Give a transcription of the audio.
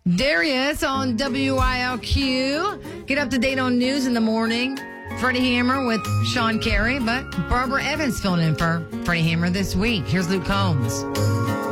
Darius on WILQ. Get up to date on news in the morning. Freddie Hammer with Sean Carey, but Barbara Evans filling in for Freddie Hammer this week. Here's Luke Combs.